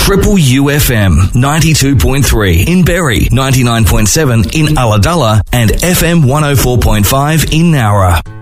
Triple UFM 92.3 in Berry, 99.7 in Ulladulla, and FM 104.5 in Nowra.